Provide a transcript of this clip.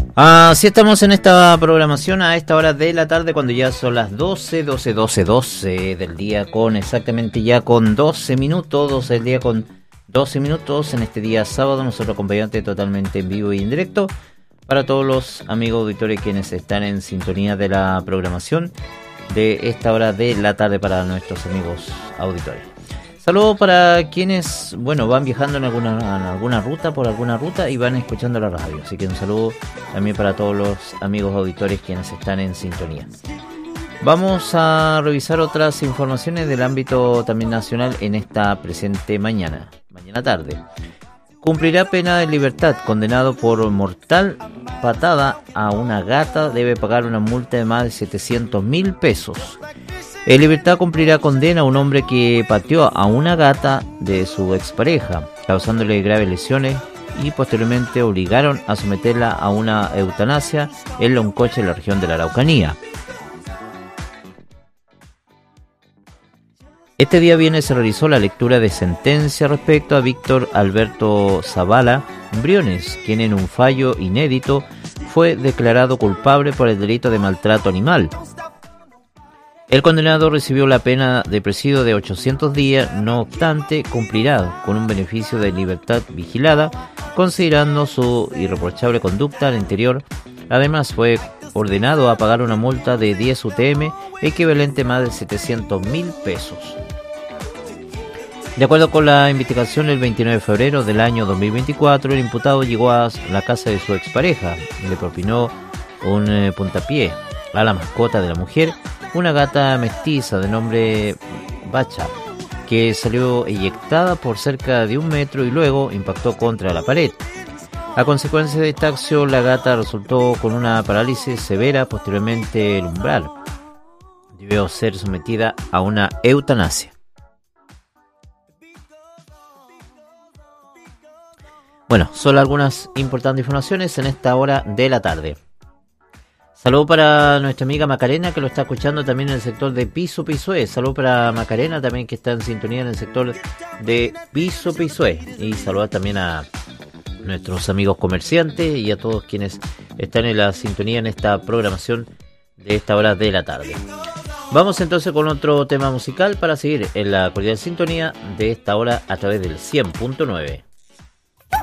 Así estamos en esta programación a esta hora de la tarde, cuando ya son las 12 del día, con exactamente ya con 12 minutos, 12 del día con 12 minutos, en este día sábado, nosotros acompañante totalmente en vivo y en directo, para todos los amigos auditores quienes están en sintonía de la programación de esta hora de la tarde para nuestros amigos auditores. Saludos para quienes, van viajando en alguna ruta y van escuchando la radio. Así que un saludo también para todos los amigos auditores quienes están en sintonía. Vamos a revisar otras informaciones del ámbito también nacional en esta presente mañana tarde. Cumplirá pena de libertad. Condenado por mortal patada a una gata, debe pagar una multa de más de 700.000 pesos. En libertad cumplirá condena a un hombre que pateó a una gata de su expareja, causándole graves lesiones, y posteriormente obligaron a someterla a una eutanasia en Loncoche, en la región de la Araucanía. Este día viernes se realizó la lectura de sentencia respecto a Víctor Alberto Zavala Briones, quien en un fallo inédito fue declarado culpable por el delito de maltrato animal. El condenado recibió la pena de presidio de 800 días, no obstante, cumplirá con un beneficio de libertad vigilada, considerando su irreprochable conducta al interior. Además, fue ordenado a pagar una multa de 10 UTM, equivalente a más de 700.000 pesos. De acuerdo con la investigación, el 29 de febrero del año 2024, el imputado llegó a la casa de su expareja y le propinó un puntapié a la mascota de la mujer, una gata mestiza de nombre Bacha, que salió eyectada por cerca de 1 metro y luego impactó contra la pared. A consecuencia de esta acción, la gata resultó con una parálisis severa, posteriormente lumbar. Debió ser sometida a una eutanasia. Son algunas importantes informaciones en esta hora de la tarde. Saludo para nuestra amiga Macarena, que lo está escuchando también en el sector de Piso Pisoé. Saludo para Macarena también, que está en sintonía en el sector de Piso Pisoé. Y saludar también a nuestros amigos comerciantes y a todos quienes están en la sintonía en esta programación de esta hora de la tarde. Vamos entonces con otro tema musical para seguir en la cordial sintonía de esta hora a través del 100.9.